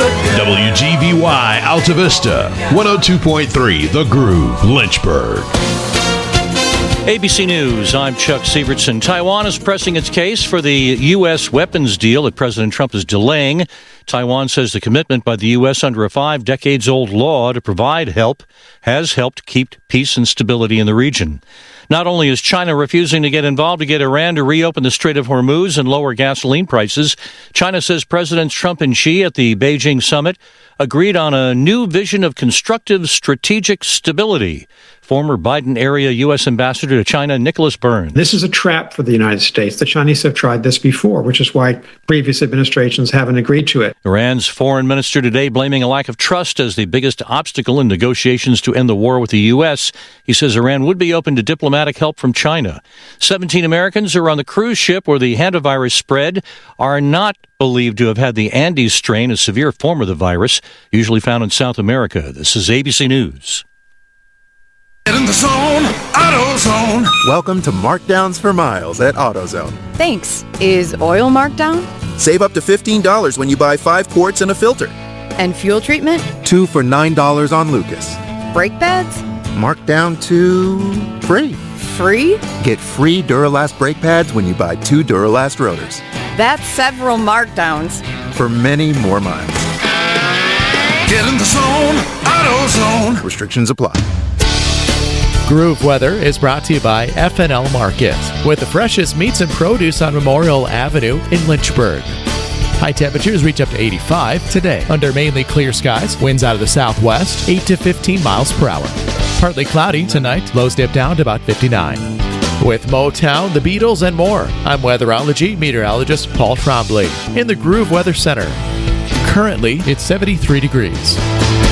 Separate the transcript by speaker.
Speaker 1: WGVY Alta Vista, 102.3 The Groove, Lynchburg.
Speaker 2: ABC News, I'm Chuck Sievertson. Taiwan is pressing its case for the U.S. weapons deal that President Trump is delaying. Taiwan says the commitment by the U.S. under a 5-decades-old law to provide help has helped keep peace and stability in the region. Not only is China refusing to get involved to get Iran to reopen the Strait of Hormuz and lower gasoline prices, China says Presidents Trump and Xi at the Beijing summit agreed on a new vision of constructive strategic stability. Former Biden-area U.S. Ambassador to China, Nicholas Burns.
Speaker 3: This is a trap for the United States. The Chinese have tried this before, which is why previous administrations haven't agreed to it.
Speaker 2: Iran's foreign minister today blaming a lack of trust as the biggest obstacle in negotiations to end the war with the U.S. He says Iran would be open to diplomatic help from China. 17 Americans who are on the cruise ship where the hantavirus spread are not believed to have had the Andes strain, a severe form of the virus, usually found in South America. This is ABC News.
Speaker 4: Get in the zone, AutoZone.
Speaker 5: Welcome to Markdowns for Miles at AutoZone.
Speaker 6: Thanks. Is oil marked down?
Speaker 5: Save up to $15 when you buy 5 quarts and a filter.
Speaker 6: And fuel treatment?
Speaker 5: 2 for $9 on Lucas.
Speaker 6: Brake pads?
Speaker 5: Marked down to free.
Speaker 6: Free?
Speaker 5: Get free Duralast brake pads when you buy 2 Duralast rotors.
Speaker 6: That's several markdowns.
Speaker 5: For many more miles.
Speaker 4: Get in the zone, AutoZone.
Speaker 5: Restrictions apply.
Speaker 7: Groove Weather is brought to you by F&L Market, with the freshest meats and produce on Memorial Avenue in Lynchburg. High temperatures reach up to 85 today. Under mainly clear skies, winds out of the southwest, 8 to 15 miles per hour. Partly cloudy tonight, lows dip down to about 59. With Motown, the Beatles, and more, I'm weatherology meteorologist Paul Trombley in the Groove Weather Center. Currently, it's 73 degrees.